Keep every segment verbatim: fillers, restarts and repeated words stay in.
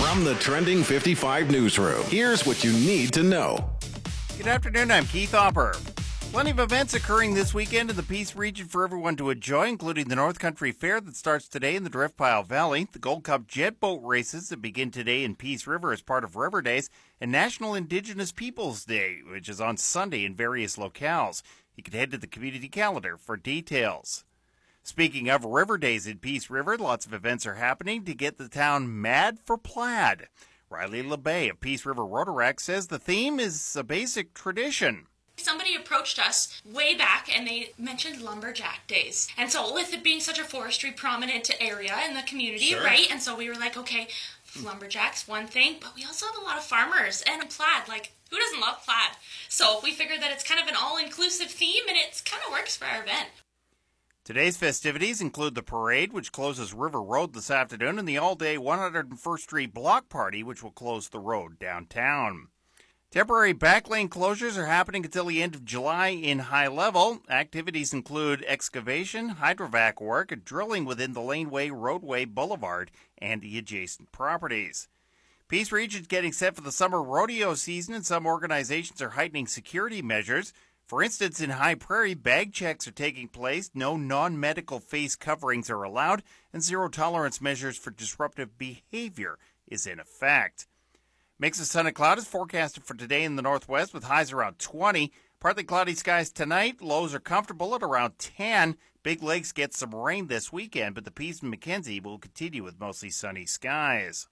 From the Trending fifty-five newsroom, here's what you need to know. Good afternoon, I'm Keith Hopper. Plenty of events occurring this weekend in the Peace region for everyone to enjoy, including the North Country Fair that starts today in the Driftpile Valley, the Gold Cup jet boat races that begin today in Peace River as part of River Days, and National Indigenous Peoples Day, which is on Sunday in various locales. You can head to the community calendar for details. Speaking of River Days in Peace River, lots of events are happening to get the town mad for plaid. Riley LeBay of Peace River Rotaract says the theme is a basic tradition. Somebody approached us way back and they mentioned Lumberjack Days. And so with it being such a forestry prominent area in the community, sure. right? And so we were like, okay, lumberjacks, one thing, but we also have a lot of farmers and plaid. Like, who doesn't love plaid? So we figured that it's kind of an all-inclusive theme and it kind of works for our event. Today's festivities include the parade, which closes River Road this afternoon, and the all-day one hundred first Street Block Party, which will close the road downtown. Temporary backlane closures are happening until the end of July in High Level. Activities include excavation, hydrovac work, and drilling within the laneway, roadway, boulevard, and the adjacent properties. Peace Region is getting set for the summer rodeo season, and some organizations are heightening security measures. For instance, in High Prairie, bag checks are taking place, no non-medical face coverings are allowed, and zero-tolerance measures for disruptive behavior is in effect. Mix of sun and cloud is forecasted for today in the northwest with highs around twenty. Partly cloudy skies tonight. Lows are comfortable at around ten. Big Lakes get some rain this weekend, but the Peace and Mackenzie will continue with mostly sunny skies.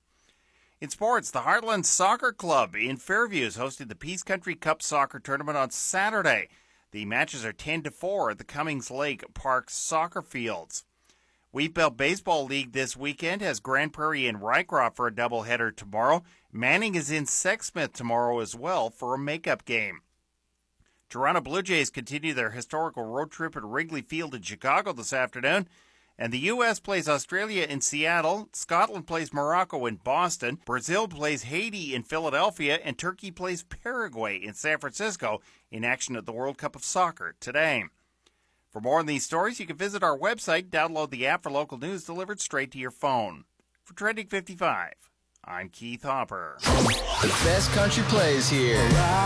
In sports, the Heartland Soccer Club in Fairview is hosting the Peace Country Cup Soccer Tournament on Saturday. The matches are ten to four at the Cummings Lake Park soccer fields. Wheatbelt Baseball League this weekend has Grand Prairie and Rycroft for a doubleheader tomorrow. Manning is in Sexsmith tomorrow as well for a makeup game. Toronto Blue Jays continue their historical road trip at Wrigley Field in Chicago this afternoon. And the U S plays Australia in Seattle, Scotland plays Morocco in Boston, Brazil plays Haiti in Philadelphia, and Turkey plays Paraguay in San Francisco in action at the World Cup of Soccer today. For more on these stories, you can visit our website, download the app for local news delivered straight to your phone. For Trending fifty-five, I'm Keith Hopper. The best country plays here.